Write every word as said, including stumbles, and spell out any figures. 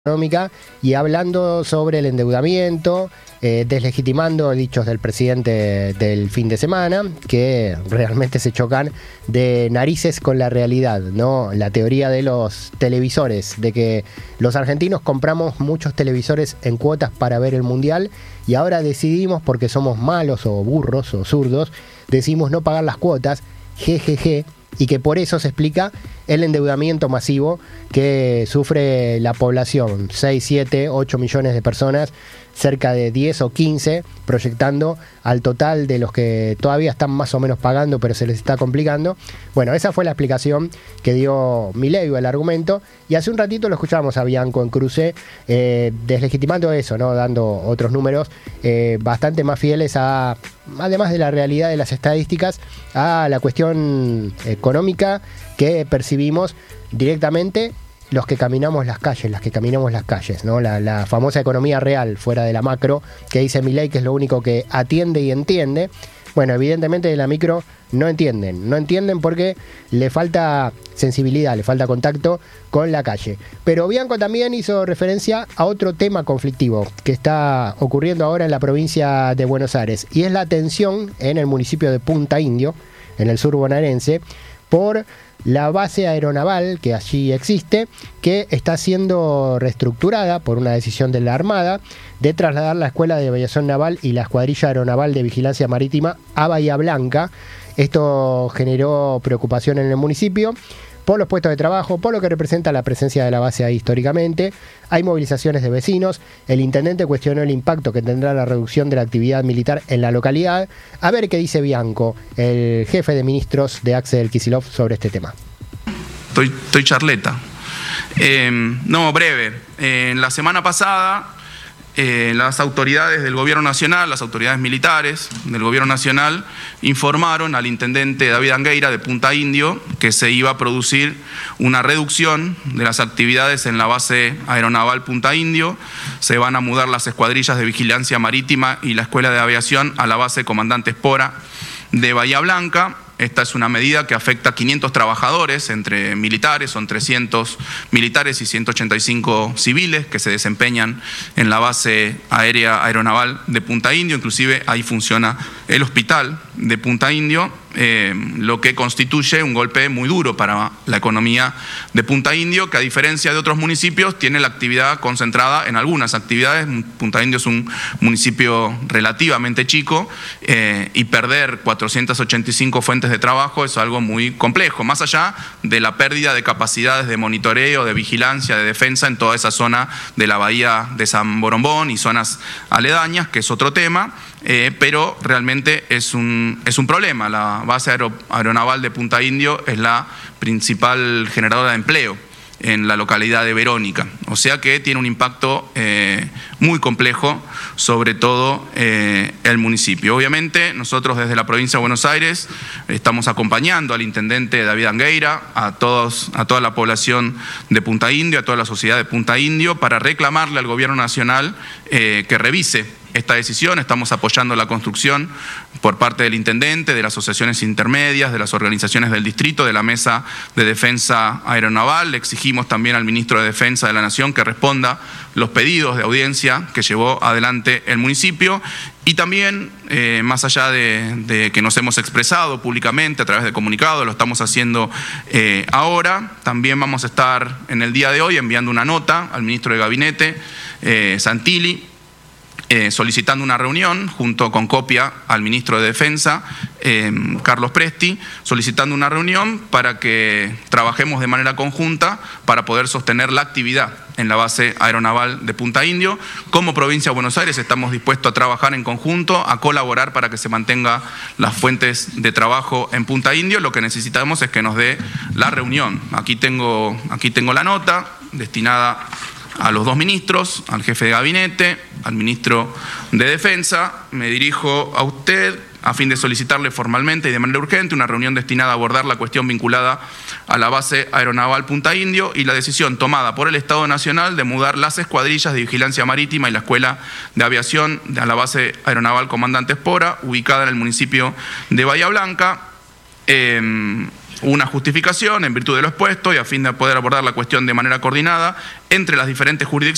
económica y hablando sobre el endeudamiento, eh, deslegitimando dichos del presidente del fin de semana, que realmente se chocan de narices con la realidad, ¿no? La teoría de los televisores, de que los argentinos compramos muchos televisores en cuotas para ver el Mundial y ahora decidimos, porque somos malos o burros o zurdos, decidimos no pagar las cuotas, jejeje, y que por eso se explica el endeudamiento masivo que sufre la población, seis, siete, ocho millones de personas, cerca de diez o quince, proyectando al total de los que todavía están más o menos pagando, pero se les está complicando. Bueno, esa fue la explicación que dio Milei, el argumento, y hace un ratito lo escuchábamos a Bianco en Cruce, eh, deslegitimando eso, ¿no? Dando otros números eh, bastante más fieles a, además de la realidad de las estadísticas, a la cuestión económica que percibimos directamente los que caminamos las calles, las que caminamos las calles, ¿no? La, la famosa economía real, fuera de la macro, que dice Milei que es lo único que atiende y entiende. Bueno, evidentemente de la micro no entienden, no entienden porque le falta sensibilidad, le falta contacto con la calle. Pero Bianco también hizo referencia a otro tema conflictivo que está ocurriendo ahora en la provincia de Buenos Aires, y es la tensión en el municipio de Punta Indio, en el sur bonaerense, por la base aeronaval que allí existe, que está siendo reestructurada por una decisión de la Armada de trasladar la Escuela de Aviación Naval y la Escuadrilla Aeronaval de Vigilancia Marítima a Bahía Blanca. Esto generó preocupación en el municipio por los puestos de trabajo, por lo que representa la presencia de la base ahí históricamente. Hay movilizaciones de vecinos. El intendente cuestionó el impacto que tendrá la reducción de la actividad militar en la localidad. A ver qué dice Bianco, el jefe de ministros de Axel Kicillof, sobre este tema. Estoy, estoy charleta. Eh, no, breve. Eh, la semana pasada, eh, las autoridades del gobierno nacional, las autoridades militares del gobierno nacional, informaron al intendente David Angueira de Punta Indio que se iba a producir una reducción de las actividades en la base aeronaval Punta Indio. Se van a mudar las escuadrillas de vigilancia marítima y la escuela de aviación a la base Comandante Espora de Bahía Blanca. Esta es una medida que afecta a quinientos trabajadores, entre militares, son trescientos militares y ciento ochenta y cinco civiles que se desempeñan en la base aérea aeronaval de Punta Indio. Inclusive ahí funciona el hospital de Punta Indio, eh, lo que constituye un golpe muy duro para la economía de Punta Indio, que a diferencia de otros municipios tiene la actividad concentrada en algunas actividades. Punta Indio es un municipio relativamente chico eh, y perder cuatrocientas ochenta y cinco fuentes de trabajo es algo muy complejo, más allá de la pérdida de capacidades de monitoreo, de vigilancia, de defensa en toda esa zona de la bahía de San Borombón y zonas aledañas, que es otro tema, eh, pero realmente es un, es un problema. La base aero, aeronaval de Punta Indio es la principal generadora de empleo en la localidad de Verónica, o sea que tiene un impacto eh, muy complejo sobre todo eh, el municipio. Obviamente nosotros desde la provincia de Buenos Aires estamos acompañando al intendente David Angueira, a, todos, a toda la población de Punta Indio, a toda la sociedad de Punta Indio, para reclamarle al gobierno nacional eh, que revise esta decisión. Estamos apoyando la construcción por parte del intendente, de las asociaciones intermedias, de las organizaciones del distrito, de la Mesa de Defensa Aeronaval. Le exigimos también al ministro de Defensa de la Nación que responda los pedidos de audiencia que llevó adelante el municipio. Y también, eh, más allá de, de que nos hemos expresado públicamente a través de comunicados, lo estamos haciendo eh, ahora, también vamos a estar en el día de hoy enviando una nota al ministro de Gabinete, eh, Santilli, Eh, solicitando una reunión junto con copia al ministro de Defensa, eh, Carlos Presti, solicitando una reunión para que trabajemos de manera conjunta para poder sostener la actividad en la base aeronaval de Punta Indio. Como provincia de Buenos Aires estamos dispuestos a trabajar en conjunto, a colaborar para que se mantenga las fuentes de trabajo en Punta Indio. Lo que necesitamos es que nos dé la reunión. Aquí tengo, aquí tengo la nota destinada a los dos ministros, al jefe de gabinete, al ministro de Defensa. Me dirijo a usted a fin de solicitarle formalmente y de manera urgente una reunión destinada a abordar la cuestión vinculada a la base aeronaval Punta Indio y la decisión tomada por el Estado Nacional de mudar las escuadrillas de vigilancia marítima y la Escuela de Aviación a la base aeronaval Comandante Espora, ubicada en el municipio de Bahía Blanca. Eh, una justificación en virtud de lo expuesto y a fin de poder abordar la cuestión de manera coordinada entre las diferentes jurisdicciones